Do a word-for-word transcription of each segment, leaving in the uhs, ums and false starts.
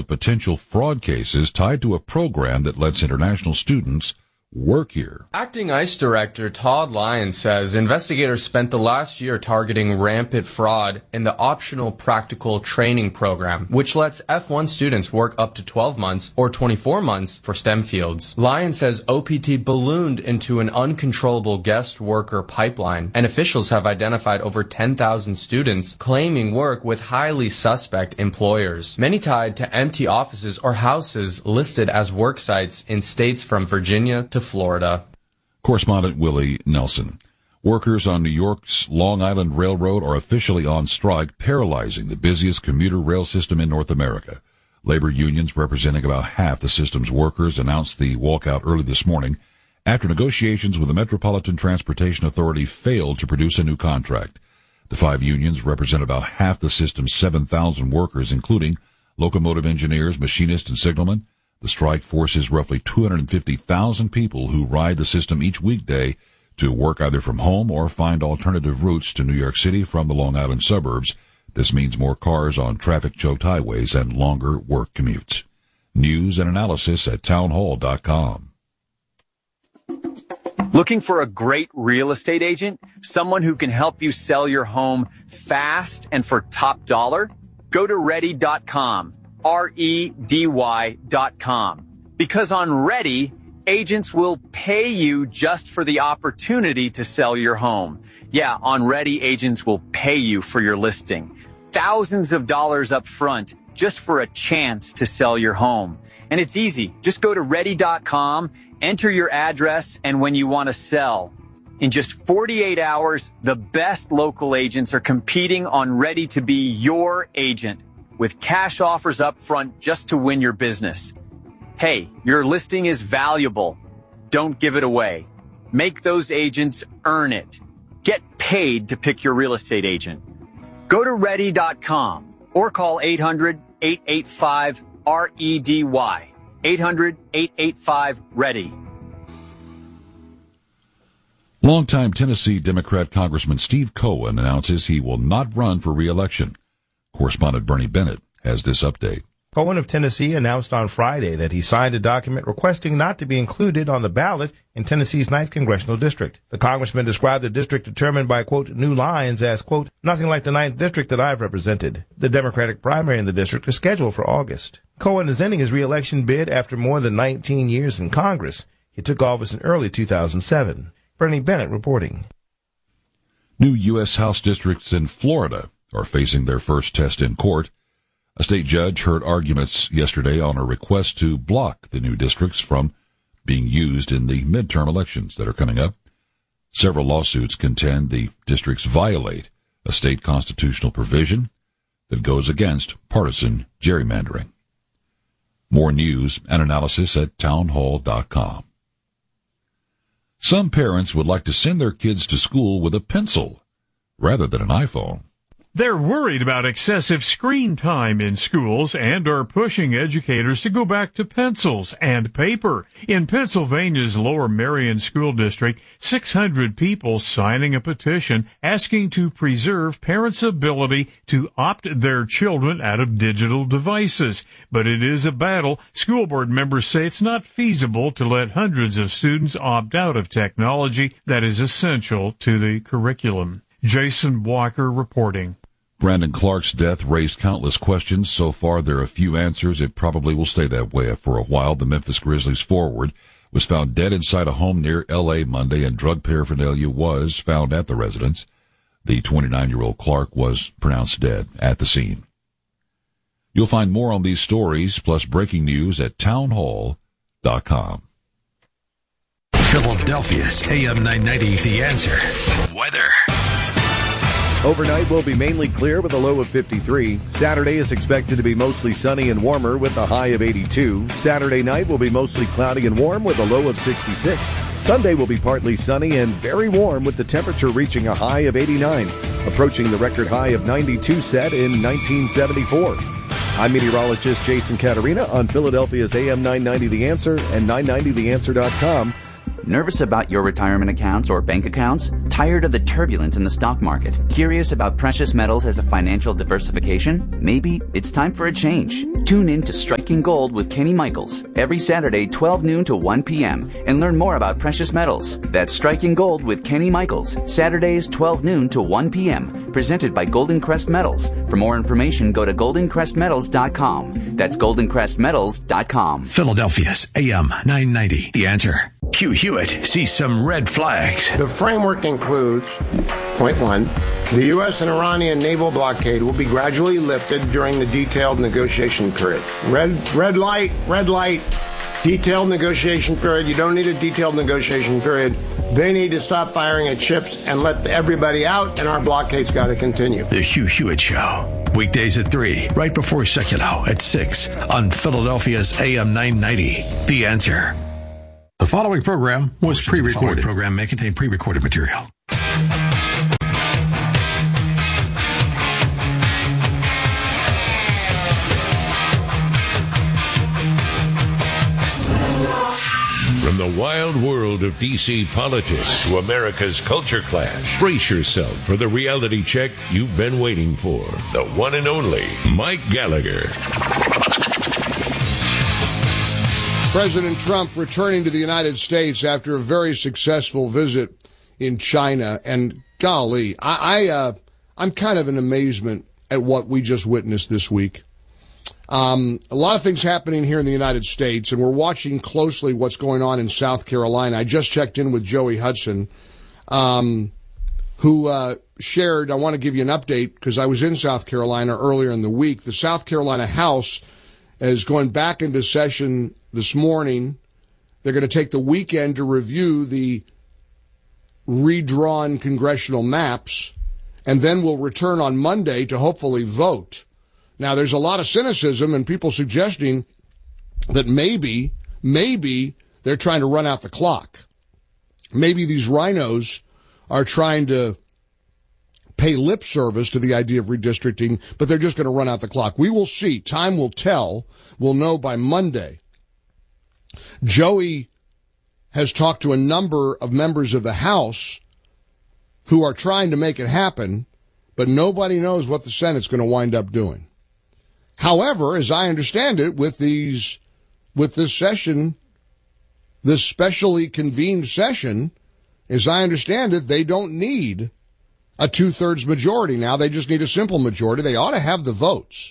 of potential fraud cases tied to a program that lets international students work here. Acting ICE Director Todd Lyons says investigators spent the last year targeting rampant fraud in the optional practical training program, which lets F one students work up to twelve months or twenty-four months for STEM fields. Lyons says O P T ballooned into an uncontrollable guest worker pipeline, and officials have identified over ten thousand students claiming work with highly suspect employers, many tied to empty offices or houses listed as work sites in states from Virginia to Florida. Correspondent Willie Nelson. Workers on New York's Long Island Railroad are officially on strike, paralyzing the busiest commuter rail system in North America. Labor unions representing about half the system's workers announced the walkout early this morning after negotiations with the Metropolitan Transportation Authority failed to produce a new contract. The five unions represent about half the system's seven thousand workers, including locomotive engineers, machinists, and signalmen. The strike forces roughly two hundred fifty thousand people who ride the system each weekday to work either from home or find alternative routes to New York City from the Long Island suburbs. This means more cars on traffic-choked highways and longer work commutes. News and analysis at townhall dot com. Looking for a great real estate agent? Someone who can help you sell your home fast and for top dollar? Go to ready dot com. R E D Y dot com. Because on Ready, agents will pay you just for the opportunity to sell your home. Yeah, on Ready, agents will pay you for your listing. Thousands of dollars up front just for a chance to sell your home. And it's easy. Just go to ready dot com, enter your address, and when you want to sell. In just forty-eight hours, the best local agents are competing on Ready to be your agent, with cash offers up front just to win your business. Hey, your listing is valuable. Don't give it away. Make those agents earn it. Get paid to pick your real estate agent. Go to ready dot com or call eight hundred, eight eight five, R E D Y. eight hundred, eight eight five, READY. Longtime Tennessee Democrat Congressman Steve Cohen announces he will not run for re-election. Correspondent Bernie Bennett has this update. Cohen of Tennessee announced on Friday that he signed a document requesting not to be included on the ballot in Tennessee's ninth Congressional District. The congressman described the district determined by, quote, new lines as, quote, nothing like the ninth District that I've represented. The Democratic primary in the district is scheduled for August. Cohen is ending his re-election bid after more than nineteen years in Congress. He took office in early two thousand seven. Bernie Bennett reporting. New U S House districts in Florida are facing their first test in court. A state judge heard arguments yesterday on a request to block the new districts from being used in the midterm elections that are coming up. Several lawsuits contend the districts violate a state constitutional provision that goes against partisan gerrymandering. More news and analysis at townhall dot com. Some parents would like to send their kids to school with a pencil rather than an iPhone. They're worried about excessive screen time in schools and are pushing educators to go back to pencils and paper. In Pennsylvania's Lower Merion School District, six hundred people signing a petition asking to preserve parents' ability to opt their children out of digital devices. But it is a battle. School board members say it's not feasible to let hundreds of students opt out of technology that is essential to the curriculum. Jason Walker reporting. Brandon Clark's death raised countless questions. So far, there are few answers. It probably will stay that way for a while. The Memphis Grizzlies forward was found dead inside a home near L A Monday, and drug paraphernalia was found at the residence. The twenty-nine-year-old Clark was pronounced dead at the scene. You'll find more on these stories, plus breaking news at townhall dot com. Philadelphia's A M nine ninety, The Answer. Weather. Overnight will be mainly clear with a low of fifty-three. Saturday is expected to be mostly sunny and warmer with a high of eighty-two. Saturday night will be mostly cloudy and warm with a low of sixty-six. Sunday will be partly sunny and very warm with the temperature reaching a high of eighty-nine, approaching the record high of ninety-two set in nineteen seventy-four. I'm meteorologist Jason Caterina on Philadelphia's A M nine ninety The Answer and nine ninety the answer dot com. Nervous about your retirement accounts or bank accounts? Tired of the turbulence in the stock market? Curious about precious metals as a financial diversification? Maybe it's time for a change. Tune in to Striking Gold with Kenny Michaels every Saturday, twelve noon to one p.m. and learn more about precious metals. That's Striking Gold with Kenny Michaels, Saturdays, twelve noon to one p.m. Presented by Golden Crest Metals. For more information, go to golden crest metals dot com. That's golden crest metals dot com. Philadelphia's A M nine ninety. The Answer. Hugh Hewitt sees some red flags. The framework includes, point one, the U S and Iranian naval blockade will be gradually lifted during the detailed negotiation period. Red, red light, red light, detailed negotiation period. You don't need a detailed negotiation period. They need to stop firing at ships and let everybody out, and our blockade's got to continue. The Hugh Hewitt Show. Weekdays at three, right before Seculo at six on Philadelphia's A M nine ninety. The Answer. The following program was pre-recorded. The program may contain pre-recorded material. From the wild world of D C politics to America's culture clash, brace yourself for the reality check you've been waiting for. The one and only Mike Gallagher. President Trump returning to the United States after a very successful visit in China. And golly, I, I uh, I'm kind of in amazement at what we just witnessed this week. Um, a lot of things happening here in the United States, and we're watching closely what's going on in South Carolina. I just checked in with Joey Hudson, um, who uh, shared, I want to give you an update because I was in South Carolina earlier in the week. The South Carolina House is going back into session this morning. They're going to take the weekend to review the redrawn congressional maps, and then we'll return on Monday to hopefully vote. Now, there's a lot of cynicism and people suggesting that maybe, maybe they're trying to run out the clock. Maybe these rhinos are trying to pay lip service to the idea of redistricting, but they're just going to run out the clock. We will see. Time will tell. We'll know by Monday. Joey has talked to a number of members of the House who are trying to make it happen, but nobody knows what the Senate's going to wind up doing. However, as I understand it, with these, with this session, this specially convened session, as I understand it, they don't need a two-thirds majority now. They just need a simple majority. They ought to have the votes.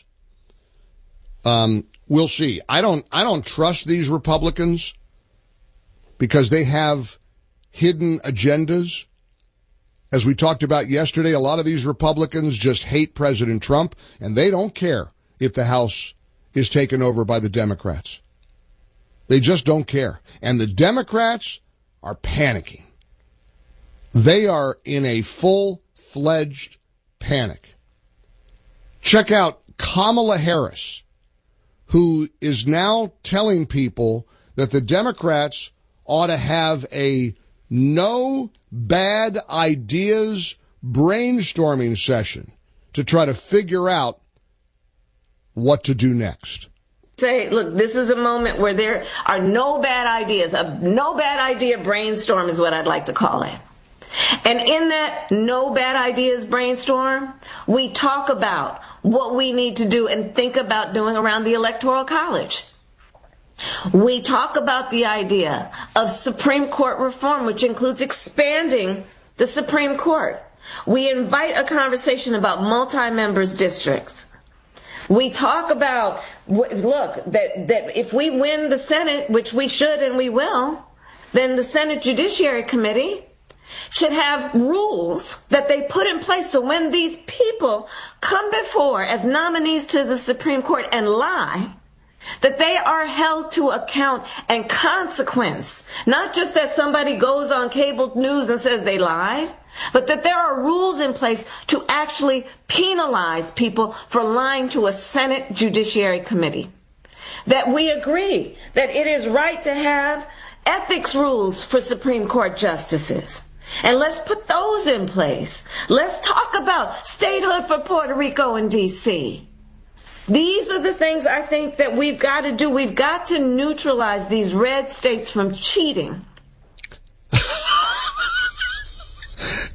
Um, we'll see. I don't, I don't trust these Republicans because they have hidden agendas. As we talked about yesterday, a lot of these Republicans just hate President Trump, and they don't care if the House is taken over by the Democrats. They just don't care. And the Democrats are panicking. They are in a full-fledged panic. Check out Kamala Harris, who is now telling people that the Democrats ought to have a no bad ideas brainstorming session to try to figure out what to do next. Say, look, this is a moment where there are no bad ideas. A no bad idea brainstorm is what I'd like to call it. And in that no bad ideas brainstorm, we talk about what we need to do and think about doing around the Electoral College. We talk about the idea of Supreme Court reform, which includes expanding the Supreme Court. We invite a conversation about multi-members districts. We talk about, look, that, that if we win the Senate, which we should and we will, then the Senate Judiciary Committee should have rules that they put in place so when these people come before as nominees to the Supreme Court and lie, that they are held to account and consequence. Not just that somebody goes on cable news and says they lied, but that there are rules in place to actually penalize people for lying to a Senate Judiciary Committee. That we agree that it is right to have ethics rules for Supreme Court justices. And let's put those in place. Let's talk about statehood for Puerto Rico and D C. These are the things I think that we've got to do. We've got to neutralize these red states from cheating.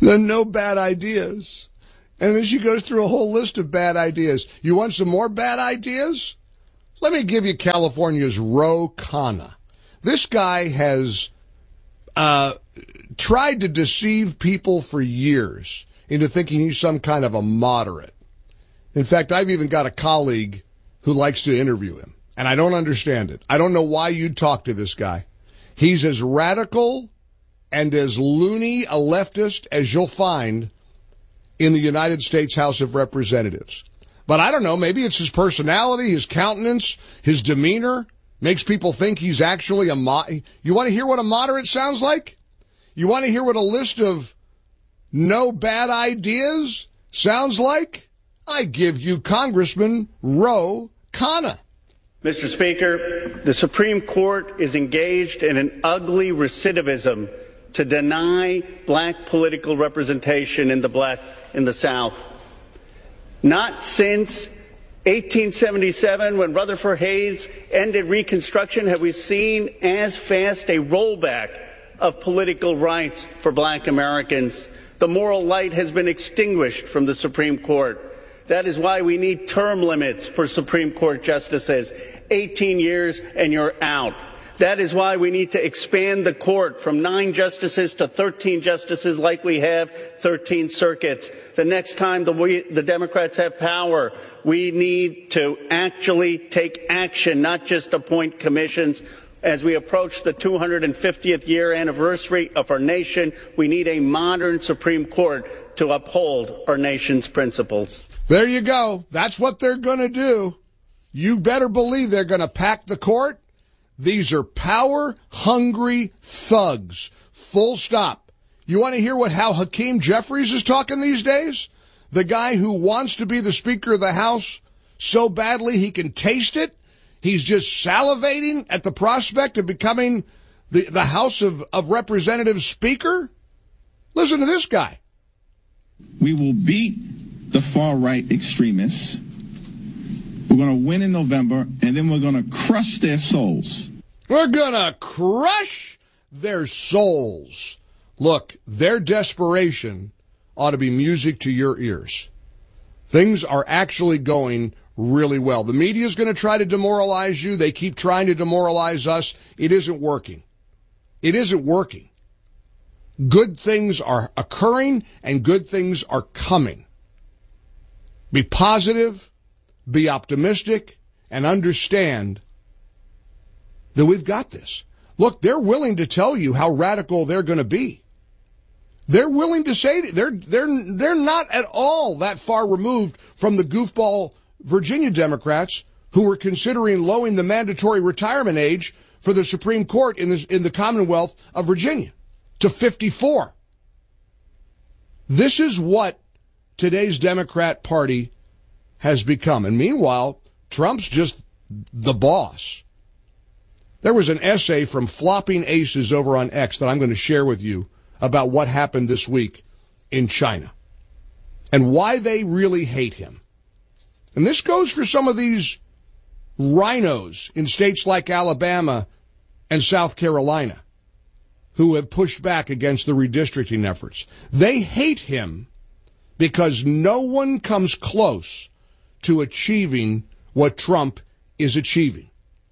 The no bad ideas. And then she goes through a whole list of bad ideas. You want some more bad ideas? Let me give you California's Ro Khanna. This guy has uh, tried to deceive people for years into thinking he's some kind of a moderate. In fact, I've even got a colleague who likes to interview him, and I don't understand it. I don't know why you'd talk to this guy. He's as radical and as loony a leftist as you'll find in the United States House of Representatives. But I don't know, maybe it's his personality, his countenance, his demeanor makes people think he's actually a mo- You want to hear what a moderate sounds like? You want to hear what a list of no bad ideas sounds like? I give you Congressman Ro Khanna. Mister Speaker, the Supreme Court is engaged in an ugly recidivism to deny black political representation in the black in the South. Not since eighteen seventy-seven, when Rutherford Hayes ended Reconstruction, have we seen as fast a rollback of political rights for black Americans. The moral light has been extinguished from the Supreme Court. That is why we need term limits for Supreme Court justices. eighteen years and you're out. That is why we need to expand the court from nine justices to thirteen justices like we have thirteen circuits. The next time the, we, the Democrats have power, we need to actually take action, not just appoint commissions. As we approach the two hundred fiftieth year anniversary of our nation, we need a modern Supreme Court to uphold our nation's principles. There you go. That's what they're going to do. You better believe they're going to pack the court. These are power-hungry thugs. Full stop. You want to hear what how Hakeem Jeffries is talking these days? The guy who wants to be the Speaker of the House so badly he can taste it? He's just salivating at the prospect of becoming the, the House of, of Representatives Speaker? Listen to this guy. We will beat the far-right extremists. We're going to win in November, and then we're going to crush their souls. We're going to crush their souls. Look, their desperation ought to be music to your ears. Things are actually going really well. The media is going to try to demoralize you. They keep trying to demoralize us. It isn't working. It isn't working. Good things are occurring and good things are coming. Be positive, be optimistic, and understand that we've got this. Look, they're willing to tell you how radical they're going to be. They're willing to say they're they're they're not at all that far removed from the goofball Virginia Democrats who were considering lowering the mandatory retirement age for the Supreme Court in the, in the Commonwealth of Virginia to fifty-four. This is what today's Democrat Party has become. And meanwhile, Trump's just the boss. There was an essay from Flopping Aces over on X that I'm going to share with you about what happened this week in China and why they really hate him. And this goes for some of these rhinos in states like Alabama and South Carolina who have pushed back against the redistricting efforts. They hate him because no one comes close to achieving what Trump is achieving.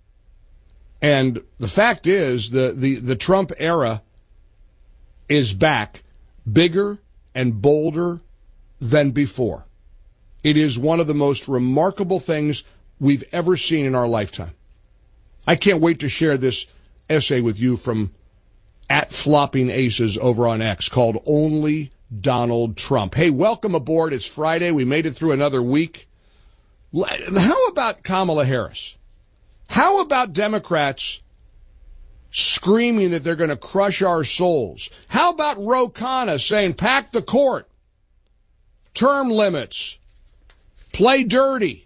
And the fact is, the, the, the Trump era is back, bigger and bolder than before. It is one of the most remarkable things we've ever seen in our lifetime. I can't wait to share this essay with you from at Flopping Aces over on X called Only Donald Trump. Hey, welcome aboard. It's Friday. We made it through another week. How about Kamala Harris? How about Democrats screaming that they're going to crush our souls? How about Ro Khanna saying, pack the court, term limits, play dirty?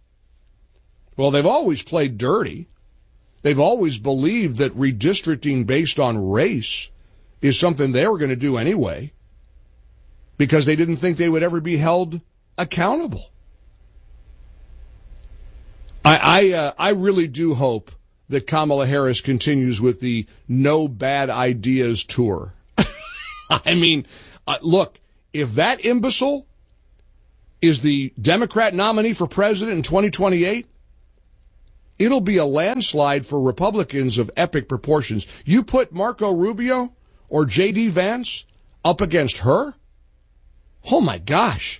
Well, they've always played dirty. They've always believed that redistricting based on race is something they were going to do anyway because they didn't think they would ever be held accountable. I I, uh, I really do hope that Kamala Harris continues with the No Bad Ideas tour. I mean, Uh, look, if that imbecile is the Democrat nominee for president in twenty twenty-eight, it'll be a landslide for Republicans of epic proportions. You put Marco Rubio or J D. Vance up against her? Oh, my gosh.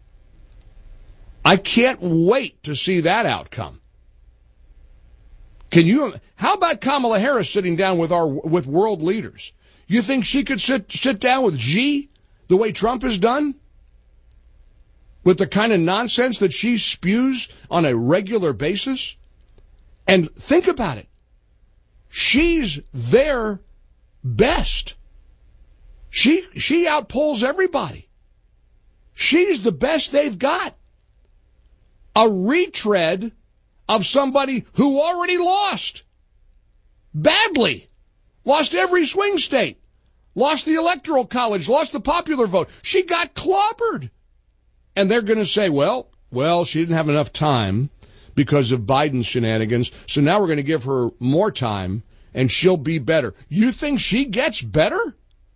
I can't wait to see that outcome. Can you? How about Kamala Harris sitting down with our with world leaders? You think she could sit sit down with Xi the way Trump has done? With the kind of nonsense that she spews on a regular basis? And think about it. She's their best. She she outpolls everybody. She's the best they've got. A retread of somebody who already lost. Badly. Lost every swing state. Lost the Electoral College. Lost the popular vote. She got clobbered. And they're going to say, well, well, she didn't have enough time because of Biden's shenanigans, so now we're going to give her more time, and she'll be better. You think she gets better?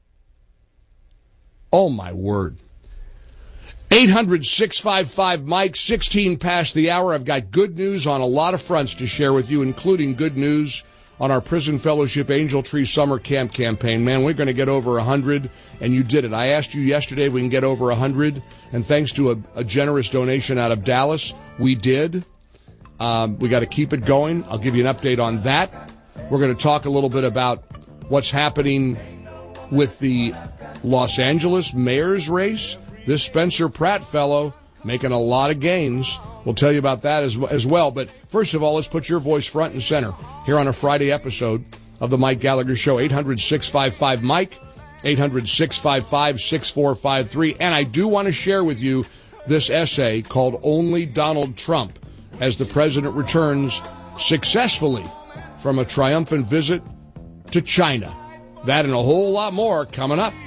Oh, my word. eight hundred, six five five, Mike, sixteen past the hour. I've got good news on a lot of fronts to share with you, including good news on our Prison Fellowship Angel Tree Summer Camp campaign. Man, we're going to get over one hundred, and you did it. I asked you yesterday if we can get over one hundred, and thanks to a, a generous donation out of Dallas, we did. Um, we got to keep it going. I'll give you an update on that. We're going to talk a little bit about what's happening with the Los Angeles mayor's race. This Spencer Pratt fellow making a lot of gains. We'll tell you about that as, as well. But first of all, let's put your voice front and center here on a Friday episode of the Mike Gallagher Show. eight hundred, six five five, Mike, eight hundred, six five five, six four five three. And I do want to share with you this essay called Only Donald Trump, as the president returns successfully from a triumphant visit to China. That and a whole lot more coming up.